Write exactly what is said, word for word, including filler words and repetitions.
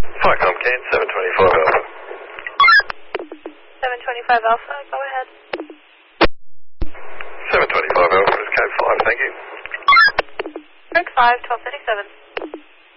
Flycom Kane, seven twenty-five Alpha. seven twenty-five Alpha, go ahead. seven twenty-five Alpha is code five, thank you. Rick five, twelve thirty-seven.